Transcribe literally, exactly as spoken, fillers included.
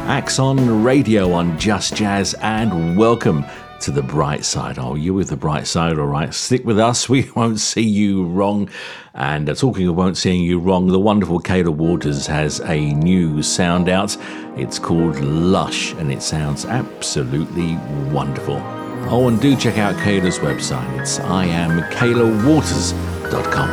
Axon Radio on Just Jazz, and welcome to the bright side. Oh, you with the bright side, all right. Stick with us, we won't see you wrong. And uh, talking of won't seeing you wrong, the wonderful Kayla Waters has a new sound out. It's called Lush, and it sounds absolutely wonderful. Oh, and do check out Kayla's website. It's I am kayla waters dot com.